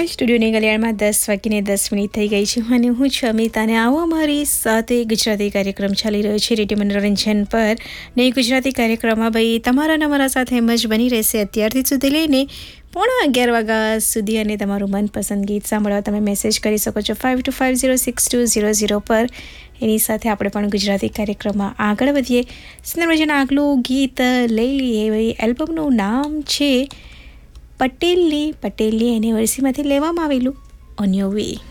બરાબર સ્ટુડિયોની ઘડિયાળમાં 10:10 થઈ ગઈ છે અને હું છું અમિતા અને આવો અમારી સાથે ગુજરાતી કાર્યક્રમ ચાલી રહ્યો છે રેડિયો મનોરંજન પર ને ગુજરાતી કાર્યક્રમમાં ભાઈ તમારા અને અમારા સાથે એમ જ બની રહેશે અત્યારથી સુધી લઈને 11:30 વાગ્યા સુધી અને તમારું મનપસંદ ગીત સાંભળવા તમે મેસેજ કરી શકો છો 52506200 પર. એની સાથે આપણે પણ ગુજરાતી કાર્યક્રમમાં આગળ વધીએ. સુંદર મજાનું આગલું ગીત લઈ લઈએ. ભાઈ એલ્બમનું નામ છે પટેલની એનિવર્સરીમાંથી લેવામાં આવેલું ઓન યોર વે.